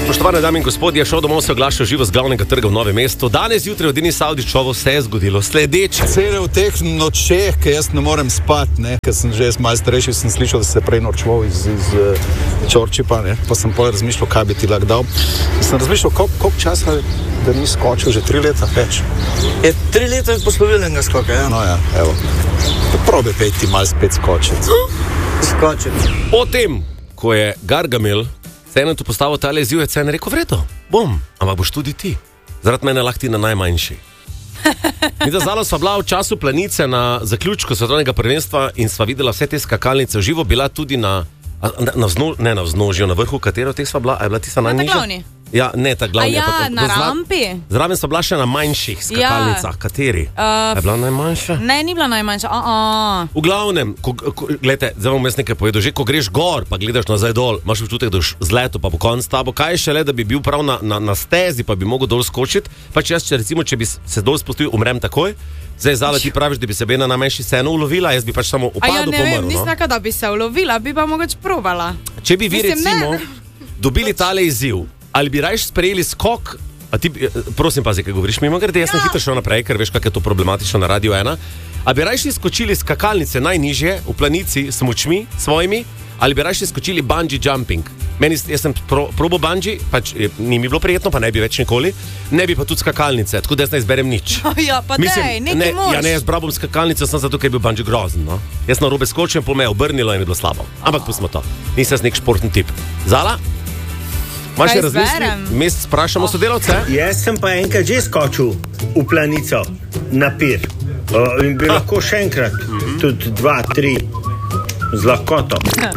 Spoštovane dame in gospodje, šel domov se oglaša živo z glavnega trga v Novem mestu. Danes jutraj v Dini Savdičovo se je zgodilo sledeče. Cele v teh nočeh, ker jaz ne morem spati, ker sem že malo starejši, sem slišal, da se prej norčval iz Čorčipa, pa sem pa razmišljal, kaj bi ti lahko dal. Sem razmišljal, koliko časa, da ni skočil, že 3 leta več. Je 3 leta poslovilnega skoka, ja? No ja, evo. Probi peti malo spet skočiti. Potem, ko je Gargamel Cenetu postavil ta izziv, je Cene rekel, vredo, bom, ampak boš tudi ti. Zaradi mene lahko ti na najmanjši. Mi da zalo sva bila v času Planice na zaključku svetovnega prvenstva in sva videla vse te skakalnice v živo, bila tudi na vznožju, na vrhu, katero teh sva bila, a je bila tista najnižja? Na ta glavni? Ja, ne, ta glavni. Na rampi? Zraven sva bila še na manjših skakalnicah, kateri? Je bila najmanjša? Ne, ni bila najmanjša. V glavnem, gledajte, zdaj bom jaz nekaj povedal, že ko greš gor, pa gledaš nazaj dol, imaš občutek, da boš zletel, pa po koncu tabo, kaj je šele, da bi bil prav na stezi, pa bi mogel dol skočiti, pa če bi se dol spustil, umrem takoj. Zdaj, Zala, ti praviš, da bi se na najmanjši vseeno ulovila, jaz bi pač samo upadel pomrl. Nisem taka, da bi se ulovila, bi pa mogoče provala. Če bi vi recimo dobili tale izziv, ali bi rajš sprejeli skok, a ti, prosim pazi, kaj govoriš mimo grede, jaz sem hitro šel naprej, ker veš, kako je to problematično na Radio 1, ali bi rajš skočili skakalnice najnižje v Planici s močmi svojimi, ali bi rajš skočili bungee jumping. Jaz sem probal bungee, pač ni mi bilo prijetno, pa ne bi več nikoli, ne bi pa tudi skakalnice, tako da jaz ne izberem nič. Ja, pa dej, nekaj mož. Ja, ne, jaz bral bom skakalnice, sem zato, ker je bil bungee grozen, no. Jaz na robe skočim, po me je obrnilo in je bilo slabo. Ampak pustimo to. Nisem nek športni tip. Zala? Máš še razmisli? Mi sprašamo sodelavce? Jaz sem pa enkrat že skočil v Planico na pir. In bi lahko še enkrat, tudi 2, 3, z lahkoto.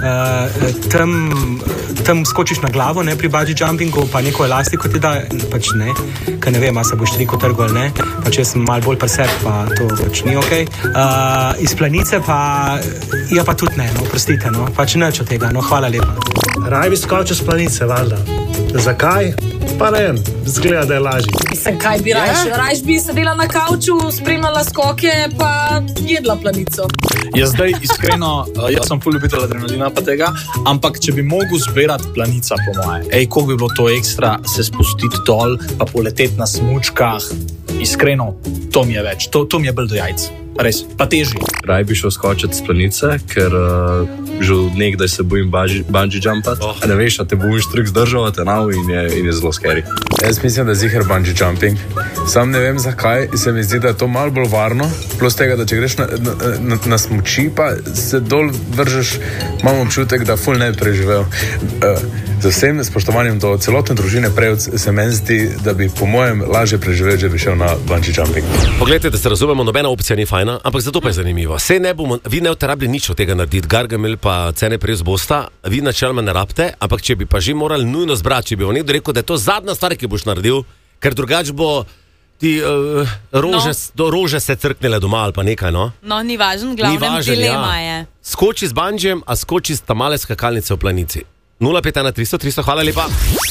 Tam skočiš na glavo, ne, pri bungee jumpingu, pa neko elastiko ti da, pač ne, ker ne vem, a se boš triko trgal ali ne, pač jaz sem malo bolj presep, pa to pač ni okej. Iz Planice pa, ja pa tudi ne, no, prostite, no, pač nič od tega, no, hvala lepa. Raj bi skočil z Planice, valjda. Zakaj? Pa ne vem, zgleda, da je lažji. Mislim, kaj bi rajš bi sedela na kavču, spremljala skoke, pa jedla Planico. Jaz zdaj iskreno, jaz sem ful ljubitelj adrenalina pa tega, ampak če bi mogel zbirati Planica po moje, koliko bi bilo to ekstra se spustiti dol, pa poleteti na smučkah, iskreno, to mi je več, to mi je bolj do jajc. Res, pa težji. Raj bi šel skočiti z Planice, ker že nekdaj se bojim bungee jumpati. Ne veš, a te bojiš trk zdržal, te nav in je zelo scary. Jaz mislim, da je ziher bungee jumping. Sam ne vem zakaj, se mi zdi, da je to malo bolj varno. Plus tega, da če greš na smuči, pa se dol vržeš, imam občutek, da ful ne bi preživel. Z vsem spoštovanjem do celotne družine Prevc se meni zdi, da bi po mojem lažje preživel, če bi šel na bungee jumping. Poglejte, da se razumemo, nobena opcija ni fajna, ampak zato pa je zanimivo. Vi ne boste rabili nič od tega narediti, Gargamel pa Cene Prevc bosta, vi načeloma ne rabite, ampak če bi pa že morali nujno zbrati, če bi vam nekdo rekel, da je to zadnja stvar, ki boš naredil, ker drugače bo ti rože se crknile doma ali pa nekaj, no? No, ni važno, glavnem dilema je. Skoči z bungeejem, a skoči z tamale skakalnice v Planici. 051 300 300, hvala lepa.